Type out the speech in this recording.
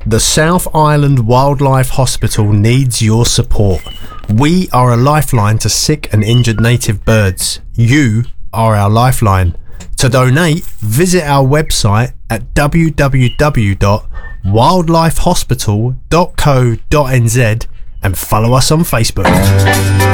The South Island Wildlife Hospital needs your support. We are a lifeline to sick and injured native birds. You are our lifeline. To donate, visit our website at www.wildlifehospital.co.nz and follow us on Facebook.